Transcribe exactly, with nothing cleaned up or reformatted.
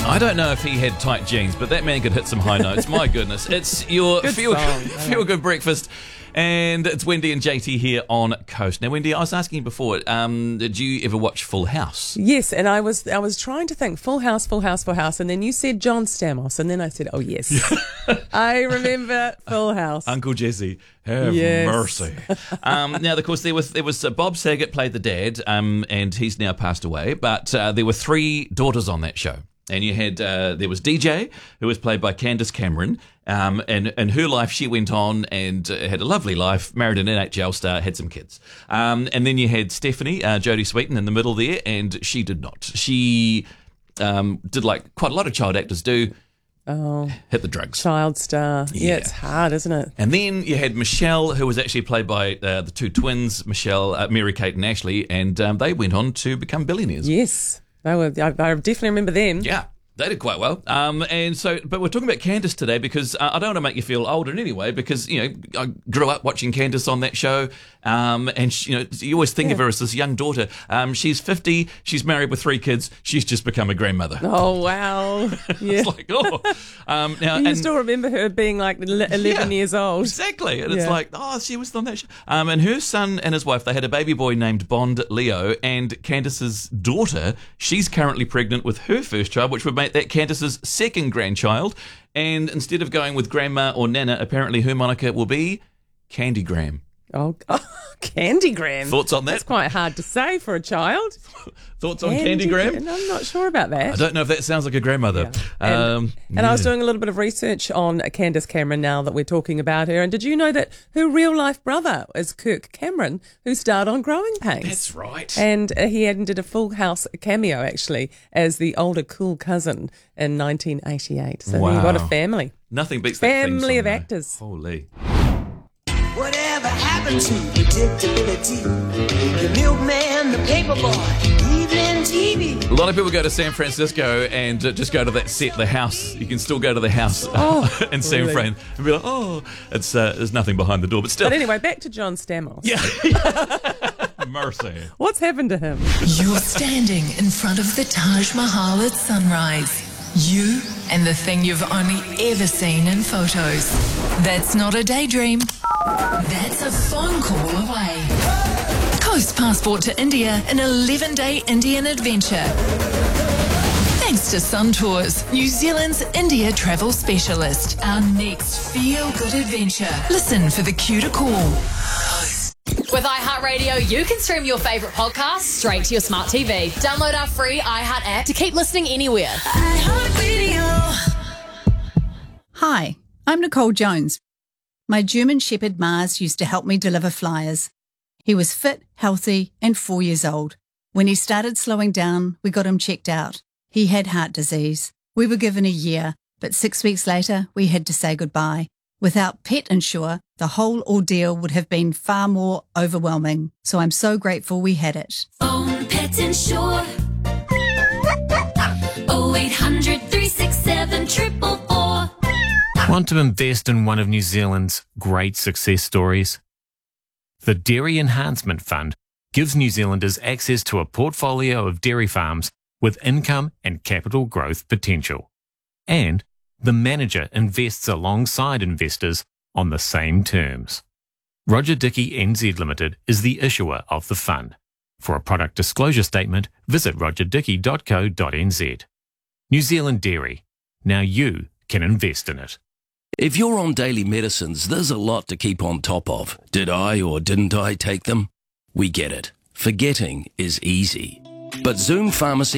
I don't know if he had tight jeans, but that man could hit some high notes. My goodness. It's your Good feel, song. feel good breakfast. And it's Wendy and J T here on Coast. Now, Wendy, I was asking you before, um, did you ever watch Full House? Yes, and I was I was trying to think Full House, Full House, Full House, and then you said John Stamos, and then I said, oh yes, I remember Full House. Uncle Jesse, have Yes. mercy. um, now, of course, there was there was uh, Bob Saget played the dad, um, and he's now passed away. But uh, there were three daughters on that show. And you had, uh, there was D J, who was played by Candace Cameron, um, and in her life, she went on and uh, had a lovely life, married an N H L star, had some kids. Um, and then you had Stephanie, uh, Jodie Sweetin in the middle there, and she did not. She um, did like quite a lot of child actors do, Oh, hit the drugs. child star. Yeah. Yeah. It's hard, isn't it? And then you had Michelle, who was actually played by uh, the two twins, Michelle, uh, Mary-Kate and Ashley, and um, they went on to become billionaires. Yes, they were. I, I definitely remember them. Yeah, they did quite well. Um, and so, but we're talking about Candace today because uh, I don't want to make you feel old in any way because, you know, I grew up watching Candace on that show. Um, and, she, you know, you always think Yeah. of her as this young daughter. Um, she's fifty. She's married with three kids. She's just become a grandmother. Oh wow! Yeah. It's like, oh. Um, now, you and, still remember her being like ele- eleven Yeah, years old. Exactly. And it's Yeah. like, oh, she was on that show. Um, and her son and his wife, they had a baby boy named Bond Leo. And Candace's daughter, she's currently pregnant with her first child, which would make that Candace's second grandchild. And instead of going with Grandma or Nana, apparently her moniker will be Candy Graham. Oh, oh Candygram. Thoughts on that? That's quite hard to say for a child. Thoughts on Candy Graham? Candygram? I'm not sure about that. I don't know if that sounds like a grandmother. And, Um, and I was yeah. doing a little bit of research on Candace Cameron now that we're talking about her. And did you know that her real life brother is Kirk Cameron, who starred on Growing Pains? That's right. And uh, he had did a Full House cameo actually as the older cool cousin in nineteen eighty-eight. So Wow. you've got a family. Nothing beats that theme Family song, of though. actors. Holy. Whatever happened to predictability? The milkman, the paperboy, evening T V. A lot of people go to San Francisco and uh, just go to that set, the house. You can still go to the house Oh, in San really? Fran and be like, oh, it's uh, there's nothing behind the door, but still. But anyway, back to John Stamos. Yeah. Mercy. What's happened to him? You're standing in front of the Taj Mahal at sunrise. You and the thing you've only ever seen in photos. That's not a daydream. That's a phone call away. Coast passport to India, an eleven-day Indian adventure. Thanks to Sun Tours, New Zealand's India travel specialist. Our next feel-good adventure. Listen for the cue to call. With iHeartRadio, you can stream your favourite podcasts straight to your smart T V. Download our free iHeart app to keep listening anywhere. Hi, I'm Nicole Jones. My German Shepherd Mars used to help me deliver flyers. He was fit, healthy, and four years old. When he started slowing down, we got him checked out. He had heart disease. We were given a year, but six weeks later, we had to say goodbye. Without Pet Insure, the whole ordeal would have been far more overwhelming. So I'm so grateful we had it. Phone Pet Insure. oh eight hundred, three six seven, four four four. Want to invest in one of New Zealand's great success stories? The Dairy Enhancement Fund gives New Zealanders access to a portfolio of dairy farms with income and capital growth potential. And the manager invests alongside investors on the same terms. Roger Dickey N Z Limited is the issuer of the fund. For a product disclosure statement, visit roger dickey dot co dot n z. New Zealand Dairy. Now you can invest in it. If you're on daily medicines, there's a lot to keep on top of. Did I or didn't I take them? We get it. Forgetting is easy. But Zoom Pharmacy